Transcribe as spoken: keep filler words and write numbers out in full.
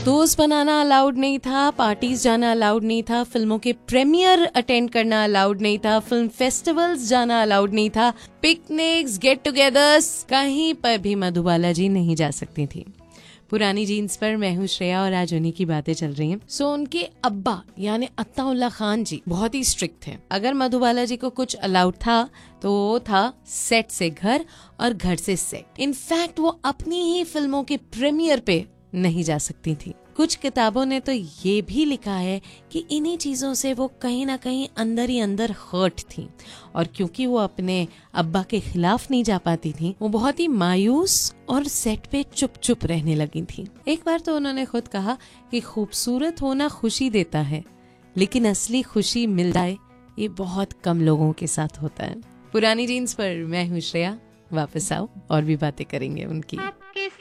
दोस्त बनाना अलाउड नहीं था, पार्टीज जाना अलाउड नहीं था, फिल्मों के प्रीमियर अटेंड करना अलाउड नहीं था, फिल्म फेस्टिवल्स जाना अलाउड नहीं था, पिकनिक्स, गेट टुगेदर्स, कहीं पर भी मधुबाला जी नहीं जा सकती थी। पुरानी जीन्स पर मैं हूँ श्रेया और आज उन्हीं की बातें चल रही हैं। सो उनके अब्बा यानी अत्ताउल्लाह खान जी बहुत ही स्ट्रिक्ट थे। अगर मधुबाला जी को कुछ अलाउड था तो वो था सेट से घर और घर से सेट। इनफैक्ट वो अपनी ही फिल्मों के प्रीमियर पे नहीं जा सकती थी। कुछ किताबों ने तो ये भी लिखा है कि इन्हीं चीजों से वो कहीं ना कहीं अंदर ही अंदर हर्ट थी और क्योंकि वो अपने अब्बा के खिलाफ नहीं जा पाती थी, वो बहुत ही मायूस और सेट पे चुप चुप रहने लगी थी। एक बार तो उन्होंने खुद कहा कि खूबसूरत होना खुशी देता है, लेकिन असली खुशी मिल जाए ये बहुत कम लोगों के साथ होता है। पुरानी जीन्स पर मैं हूँ श्रेया, वापस आओ और भी बातें करेंगे उनकी।